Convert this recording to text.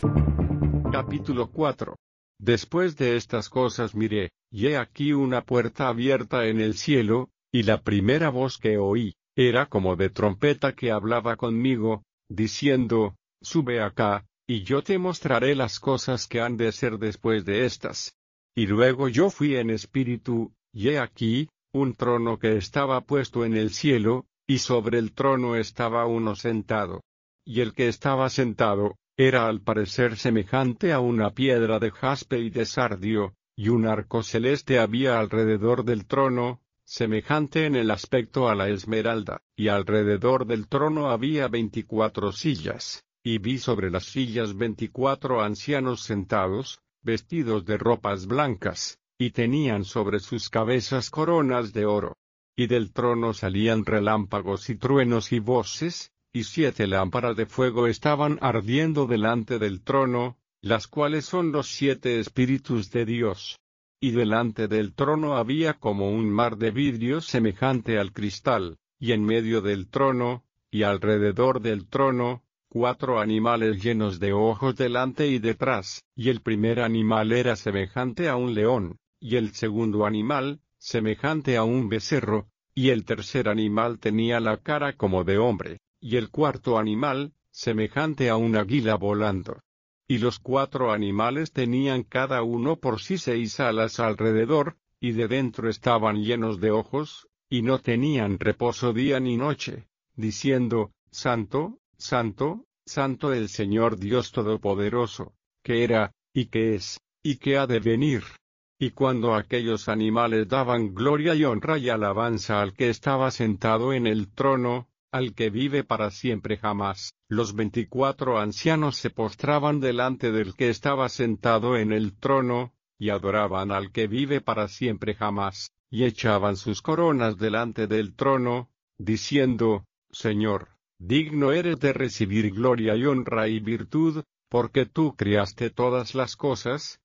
Capítulo 4. Después de estas cosas miré, y he aquí una puerta abierta en el cielo, y la primera voz que oí, era como de trompeta que hablaba conmigo, diciendo, Sube acá, y yo te mostraré las cosas que han de ser después de estas. Y luego yo fui en espíritu, y he aquí, un trono que estaba puesto en el cielo, y sobre el trono estaba uno sentado. Y el que estaba sentado, era al parecer semejante a una piedra de jaspe y de sardio, y un arco celeste había alrededor del trono, semejante en el aspecto a la esmeralda, y alrededor del trono había 24 sillas, y vi sobre las sillas 24 ancianos sentados, vestidos de ropas blancas, y tenían sobre sus cabezas coronas de oro. Y del trono salían relámpagos y truenos y voces, y 7 lámparas de fuego estaban ardiendo delante del trono, las cuales son los 7 espíritus de Dios. Y delante del trono había como un mar de vidrio semejante al cristal, y en medio del trono, y alrededor del trono, 4 animales llenos de ojos delante y detrás, y el primer animal era semejante a un león, y el segundo animal, semejante a un becerro, y el tercer animal tenía la cara como de hombre, y el cuarto animal, semejante a un águila volando. Y los 4 animales tenían cada uno por sí 6 alas alrededor, y de dentro estaban llenos de ojos, y no tenían reposo día ni noche, diciendo, Santo, Santo, Santo el Señor Dios Todopoderoso, que era, y que es, y que ha de venir. Y cuando aquellos animales daban gloria y honra y alabanza al que estaba sentado en el trono, al que vive para siempre jamás, los 24 ancianos se postraban delante del que estaba sentado en el trono, y adoraban al que vive para siempre jamás, y echaban sus coronas delante del trono, diciendo, Señor, digno eres de recibir gloria y honra y virtud, porque tú creaste todas las cosas,